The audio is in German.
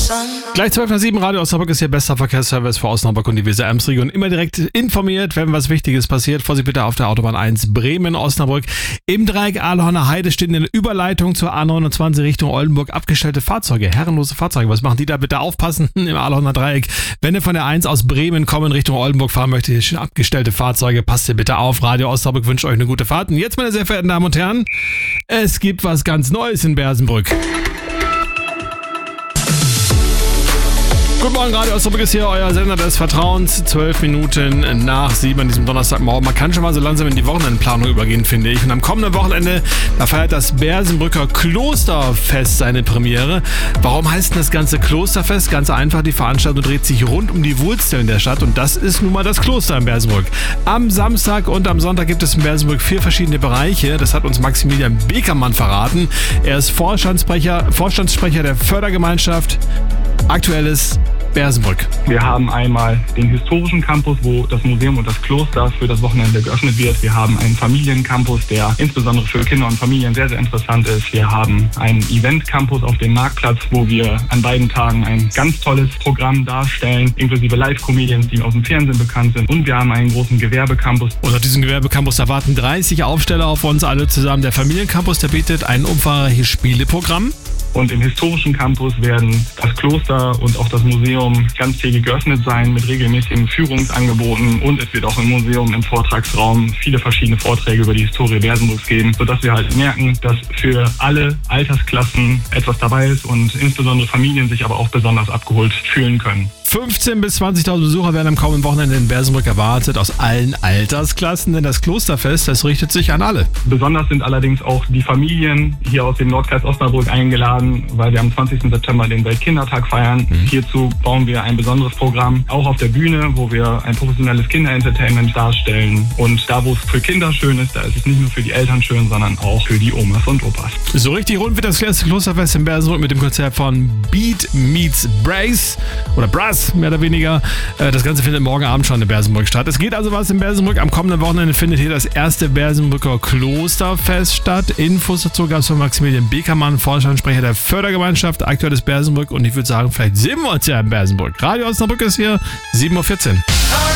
Gleich 12:07 Radio Osnabrück ist Ihr bester Verkehrsservice für Osnabrück und die Weser-Ems-Region. Immer direkt informiert, wenn was Wichtiges passiert. Vorsicht bitte auf der Autobahn 1 Bremen-Osnabrück. Im Dreieck Ahlhorner Heide stehen in der Überleitung zur A29 Richtung Oldenburg abgestellte Fahrzeuge, herrenlose Fahrzeuge. Was machen die da? Bitte aufpassen im Ahlhorner Dreieck. Wenn ihr von der 1 aus Bremen kommen Richtung Oldenburg fahren möchtet, hier stehen abgestellte Fahrzeuge. Passt ihr bitte auf. Radio Osnabrück wünscht euch eine gute Fahrt. Und jetzt, meine sehr verehrten Damen und Herren, es gibt was ganz Neues in Bersenbrück. Guten Morgen, Radio Osnabrück ist hier, euer Sender des Vertrauens. 12 Minuten nach 7 an diesem Donnerstagmorgen. Man kann schon mal so langsam in die Wochenendplanung übergehen, finde ich. Und am kommenden Wochenende, da feiert das Bersenbrücker Klosterfest seine Premiere. Warum heißt denn das ganze Klosterfest? Ganz einfach, die Veranstaltung dreht sich rund um die Wurzeln der Stadt und das ist nun mal das Kloster in Bersenbrück. Am Samstag und am Sonntag gibt es in Bersenbrück 4 verschiedene Bereiche. Das hat uns Maximilian Beckermann verraten. Er ist Vorstandssprecher der Fördergemeinschaft Aktuelles Bersenbrück. Wir haben einmal den historischen Campus, wo das Museum und das Kloster für das Wochenende geöffnet wird. Wir haben einen Familiencampus, der insbesondere für Kinder und Familien sehr, sehr interessant ist. Wir haben einen Event-Campus auf dem Marktplatz, wo wir an beiden Tagen ein ganz tolles Programm darstellen, inklusive Live-Comedians, die aus dem Fernsehen bekannt sind. Und wir haben einen großen Gewerbecampus. Und auf diesem Gewerbecampus erwarten 30 Aufsteller auf uns alle zusammen. Der Familiencampus, der bietet ein umfangreiches Spieleprogramm. Und im historischen Campus werden das Kloster und auch das Museum ganztägig geöffnet sein mit regelmäßigen Führungsangeboten. Und es wird auch im Museum im Vortragsraum viele verschiedene Vorträge über die Historie Bersenbrücks geben, sodass wir halt merken, dass für alle Altersklassen etwas dabei ist und insbesondere Familien sich aber auch besonders abgeholt fühlen können. 15.000 bis 20.000 Besucher werden am kommenden Wochenende in Bersenbrück erwartet, aus allen Altersklassen, denn das Klosterfest, das richtet sich an alle. Besonders sind allerdings auch die Familien hier aus dem Nordkreis Osnabrück eingeladen, weil wir am 20. September den Weltkindertag feiern. Hierzu bauen wir ein besonderes Programm, auch auf der Bühne, wo wir ein professionelles Kinderentertainment darstellen. Und da, wo es für Kinder schön ist, da ist es nicht nur für die Eltern schön, sondern auch für die Omas und Opas. So richtig rund wird das erste Klosterfest in Bersenbrück mit dem Konzert von Beat Meets Brass oder Brass, mehr oder weniger. Das Ganze findet morgen Abend schon in Bersenbrück statt. Es geht also was in Bersenbrück. Am kommenden Wochenende findet hier das erste Bersenbrücker Klosterfest statt. Infos dazu gab es von Maximilian Beckermann, Vorstandssprecher der Fördergemeinschaft Aktuelles Bersenbrück. Und ich würde sagen, vielleicht sehen wir uns ja in Bersenbrück. Radio Osnabrück ist hier, 7:14 Uhr.